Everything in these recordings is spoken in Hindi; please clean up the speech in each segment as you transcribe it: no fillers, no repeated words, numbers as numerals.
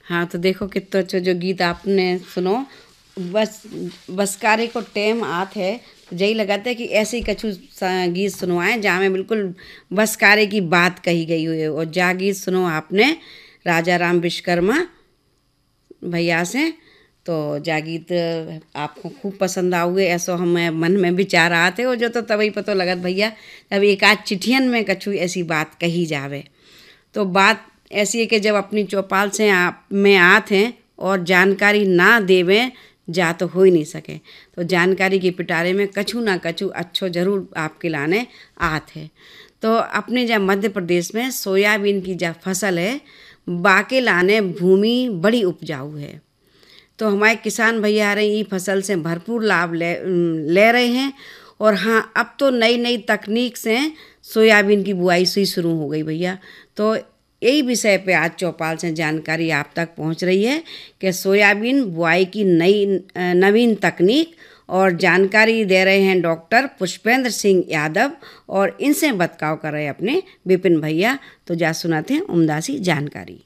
हाँ, तो देखो कितना अच्छा जो गीत आपने सुनो। बसकारे को टेम आत है, तो यही लगाता है कि ऐसे ही कछु गीत सुनवाएं जहाँ में बिल्कुल बसकारे की बात कही गई हुई है। और जा गीत सुनो आपने राजा राम विश्वकर्मा भैया से, तो जा गीत आपको खूब पसंद आओगे ऐसा हमें मन में विचार आते हो। जो तो तभी पता लगत भैया तब एक आध चिट्ठियन में कछु ऐसी बात कही जावे। तो बात ऐसी है कि जब अपनी चौपाल से आप में आते हैं और जानकारी ना देवें जा तो हो ही नहीं सके। तो जानकारी के पिटारे में कछु ना कछु अच्छो जरूर आपके लाने आत है। तो अपने जब मध्य प्रदेश में सोयाबीन की जब फसल है बाके लाने भूमि बड़ी उपजाऊ है। तो हमारे किसान भैया रहे ये फसल से भरपूर लाभ ले रहे हैं। और हाँ, अब तो नई नई तकनीक से सोयाबीन की बुआई से शुरू हो गई भैया। तो यही विषय पे आज चौपाल से जानकारी आप तक पहुंच रही है कि सोयाबीन बुआई की नई नवीन तकनीक और जानकारी दे रहे हैं डॉक्टर पुष्पेंद्र सिंह यादव, और इनसे बतकाव कर रहे हैं अपने विपिन भैया। तो जा सुनाते हैं उम्दा सी जानकारी।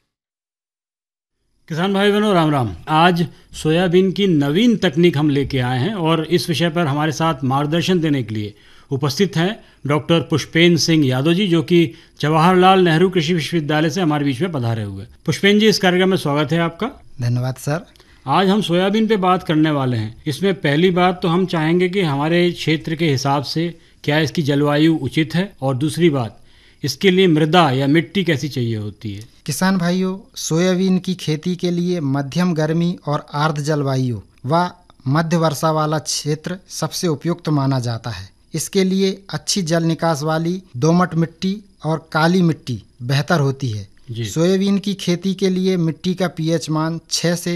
किसान भाई बहनों राम राम। आज सोयाबीन की नवीन तकनीक हम लेके आए हैं और इस विषय पर हमारे साथ मार्गदर्शन देने के लिए उपस्थित हैं डॉक्टर पुष्पेंद्र सिंह यादव जी, जो कि जवाहरलाल नेहरू कृषि विश्वविद्यालय से हमारे बीच में पधारे हुए। पुष्पेंद्र जी, इस कार्यक्रम में स्वागत है आपका। धन्यवाद सर। आज हम सोयाबीन पे बात करने वाले हैं। इसमें पहली बात तो हम चाहेंगे कि हमारे क्षेत्र के हिसाब से क्या इसकी जलवायु उचित है, और दूसरी बात इसके लिए मृदा या मिट्टी कैसी चाहिए होती है। किसान भाइयों, सोयाबीन की खेती के लिए मध्यम गर्मी और आर्द्र जलवायु व मध्य वर्षा वाला क्षेत्र सबसे उपयुक्त माना जाता है। इसके लिए अच्छी जल निकास वाली दोमट मिट्टी और काली मिट्टी बेहतर होती है। सोयाबीन की खेती के लिए मिट्टी का पीएच मान 6 से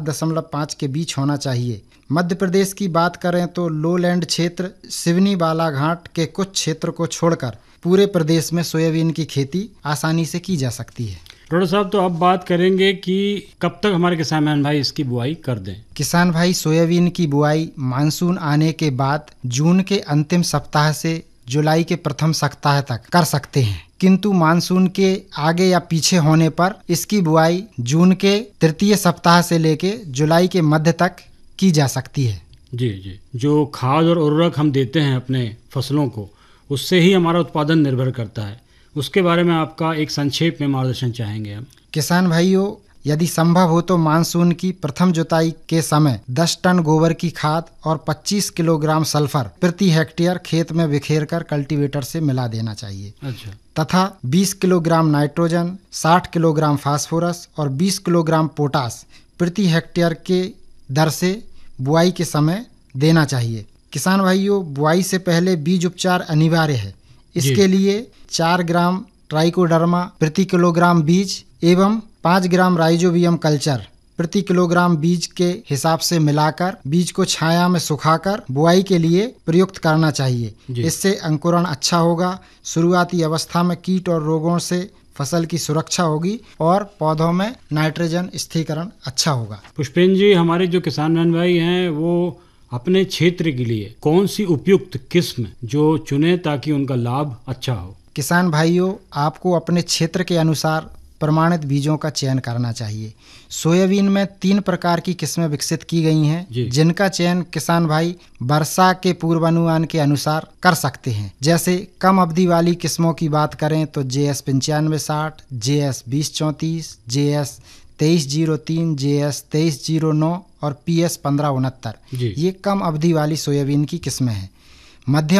7.5 के बीच होना चाहिए। मध्य प्रदेश की बात करें तो लोलैंड क्षेत्र सिवनी बालाघाट के कुछ क्षेत्र को छोड़कर पूरे प्रदेश में सोयाबीन की खेती आसानी से की जा सकती है। डॉक्टर साहब, तो अब बात करेंगे कि कब तक हमारे किसान भाई इसकी बुआई कर दें। किसान भाई सोयाबीन की बुआई मानसून आने के बाद जून के अंतिम सप्ताह से जुलाई के प्रथम सप्ताह तक कर सकते हैं, किंतु मानसून के आगे या पीछे होने पर इसकी बुआई जून के तृतीय सप्ताह से लेके जुलाई के मध्य तक की जा सकती है। जी जी, जो खाद और उर्वरक हम देते हैं अपने फसलों को, उससे ही हमारा उत्पादन निर्भर करता है। उसके बारे में आपका एक संक्षेप में मार्गदर्शन चाहेंगे हम। किसान भाइयों, यदि संभव हो तो मानसून की प्रथम जुताई के समय 10 टन गोबर की खाद और 25 किलोग्राम सल्फर प्रति हेक्टेयर खेत में बिखेर कर कल्टीवेटर से मिला देना चाहिए। अच्छा। तथा 20 किलोग्राम नाइट्रोजन, 60 किलोग्राम फास्फोरस और 20 किलोग्राम पोटास प्रति हेक्टेयर के दर से बुआई के समय देना चाहिए। किसान भाइयों, बुआई से पहले बीज उपचार अनिवार्य है। इसके लिए 4 ग्राम ट्राइकोडर्मा प्रति किलोग्राम बीज एवं 5 ग्राम राइजोबियम कल्चर प्रति किलोग्राम बीज के हिसाब से मिलाकर बीज को छाया में सुखाकर बुआई के लिए प्रयुक्त करना चाहिए। इससे अंकुरण अच्छा होगा, शुरुआती अवस्था में कीट और रोगों से फसल की सुरक्षा होगी और पौधों में नाइट्रोजन स्थिरीकरण अच्छा होगा। पुष्पेंद्र जी, हमारे जो किसान भाई हैं वो अपने क्षेत्र के लिए कौन सी उपयुक्त किस्म जो चुने ताकि उनका लाभ अच्छा हो। किसान भाइयों, आपको अपने क्षेत्र के अनुसार प्रमाणित बीजों का चयन करना चाहिए। सोयाबीन में 3 प्रकार की किस्में विकसित की गई हैं, जिनका चयन किसान भाई वर्षा के पूर्वानुमान के अनुसार कर सकते हैं। जैसे कम अवधि वाली किस्मों की बात करें तो JS 9560, JS 2034, JS 2303, JS 2309 और PS 1569 ये कम अवधि वाली सोयाबीन की किस्में हैं। मध्यम